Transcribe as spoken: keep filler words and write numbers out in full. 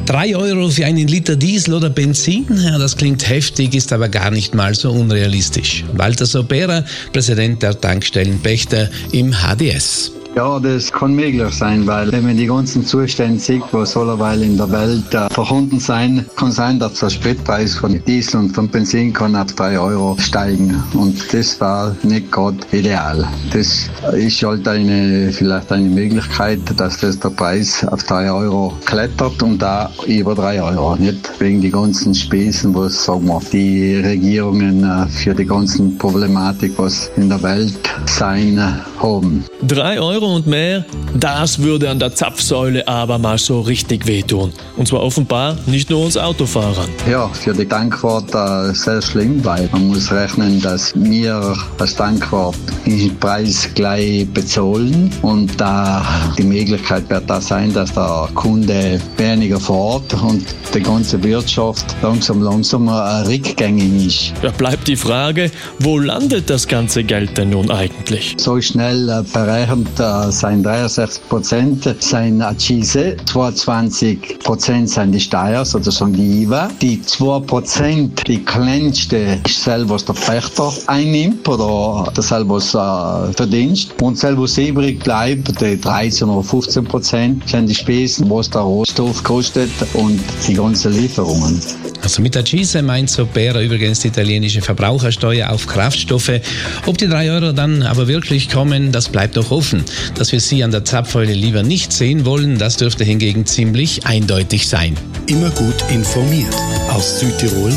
Drei Euro für einen Liter Diesel oder Benzin? Ja, das klingt heftig, ist aber gar nicht mal so unrealistisch. Walter Sobera, Präsident der Tankstellenpächter im H D S. Ja, das kann möglich sein, weil wenn man die ganzen Zustände sieht, was allerweil in der Welt äh, vorhanden sein, kann sein, dass der Spritpreis von Diesel und von Benzin kann auf drei Euro steigen. Und das war nicht gerade ideal. Das ist halt eine, vielleicht eine Möglichkeit, dass das der Preis auf drei Euro klettert und da über drei Euro. Nicht wegen die ganzen Spesen, was, sagen wir, die Regierungen äh, für die ganzen Problematik, was in der Welt sein äh, haben. Drei Euro und mehr, das würde an der Zapfsäule aber mal so richtig wehtun. Und zwar offenbar nicht nur uns Autofahrern. Ja, für die Tankwart äh, sehr schlimm, weil man muss rechnen, dass wir als Tankwart den Preis gleich bezahlen und da die Möglichkeit wird da sein, dass der Kunde weniger fährt und die ganze Wirtschaft langsam langsam äh, rückgängig ist. Da bleibt die Frage, wo landet das ganze Geld denn nun eigentlich? So schnell äh, berechnet äh, sind dreiundsechzig Prozent sein Accise, zweiundzwanzig Prozent sind die Steuern, sozusagen die I V A. Die zwei Prozent, die kleinste, ist das, was der Pächter einnimmt oder das, was er äh, verdient. Und das, was übrig bleibt, die dreizehn oder fünfzehn Prozent, sind die Spesen, was der Rohstoff kostet und die ganzen Lieferungen. Also mit Accise meint Sobera übrigens die italienische Verbrauchersteuer auf Kraftstoffe. Ob die drei Euro dann aber wirklich kommen, das bleibt noch offen. Dass wir sie an der Zapfsäule lieber nicht sehen wollen, das dürfte hingegen ziemlich eindeutig sein. Immer gut informiert. Aus Südtirol